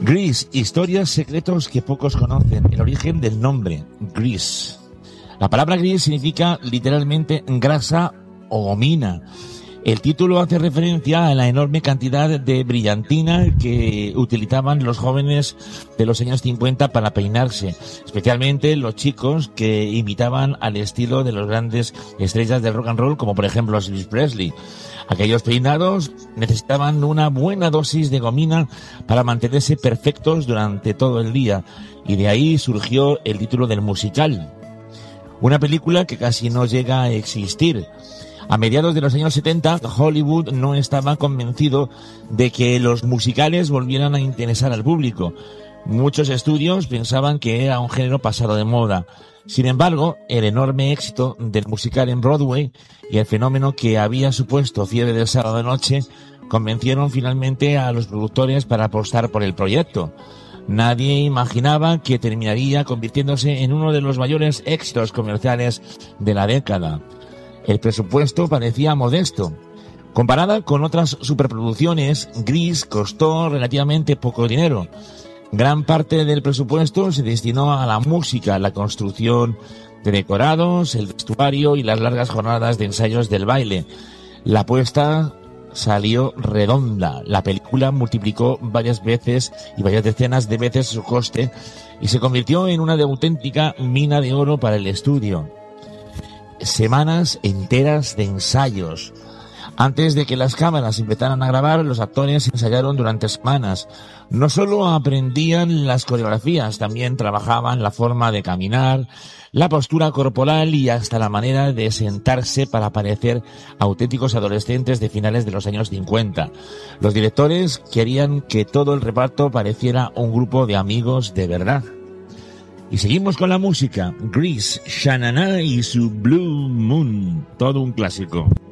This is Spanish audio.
Grease, historias, secretos que pocos conocen. El origen del nombre, Grease. La palabra Grease significa literalmente grasa o gomina. El título hace referencia a la enorme cantidad de brillantina que utilizaban los jóvenes de los años 50 para peinarse, especialmente los chicos que imitaban al estilo de los grandes estrellas del rock and roll, como por ejemplo Elvis Presley. Aquellos peinados necesitaban una buena dosis de gomina para mantenerse perfectos durante todo el día, y de ahí surgió el título del musical. Una película que casi no llega a existir. A mediados de los años 70, Hollywood no estaba convencido de que los musicales volvieran a interesar al público. Muchos estudios pensaban que era un género pasado de moda. Sin embargo, el enorme éxito del musical en Broadway y el fenómeno que había supuesto Fiebre del Sábado de Noche convencieron finalmente a los productores para apostar por el proyecto. Nadie imaginaba que terminaría convirtiéndose en uno de los mayores éxitos comerciales de la década. El presupuesto parecía modesto. Comparada con otras superproducciones, Grease costó relativamente poco dinero. Gran parte del presupuesto se destinó a la música, la construcción de decorados, el vestuario y las largas jornadas de ensayos del baile. La apuesta salió redonda. La película multiplicó varias veces y varias decenas de veces su coste y se convirtió en una auténtica mina de oro para el estudio. Semanas enteras de ensayos. Antes de que las cámaras empezaran a grabar, los actores ensayaron durante semanas. No solo aprendían las coreografías, también trabajaban la forma de caminar, la postura corporal y hasta la manera de sentarse para parecer auténticos adolescentes de finales de los años 50. Los directores querían que todo el reparto pareciera un grupo de amigos de verdad. Y seguimos con la música. Grease, Sha-Na-Na y su Blue Moon, todo un clásico.